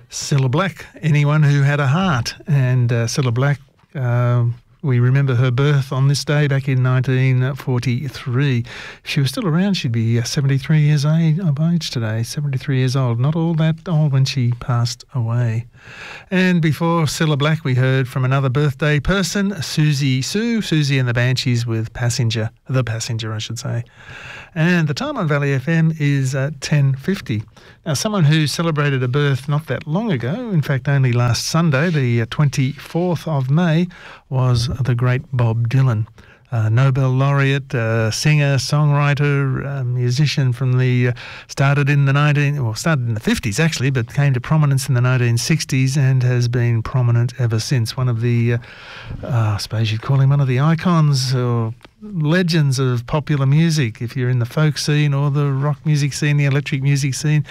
Cilla Black, anyone who had a heart. And Cilla Black, we remember her birth on this day back in 1943. If she was still around, she'd be 73 years of age today, 73 years old. Not all that old when she passed away. And before Cilla Black, we heard from another birthday person, Siouxsie and the Banshees with The Passenger, I should say. And the time on Valley FM is 10:50. Now, someone who celebrated a birth not that long ago, in fact only last Sunday, the 24th of May, was the great Bob Dylan. Nobel laureate, singer, songwriter, musician from started in the 50s actually, but came to prominence in the 1960s and has been prominent ever since. One of the, I suppose you'd call him one of the icons or legends of popular music. If you're in the folk scene or the rock music scene, the electric music scene,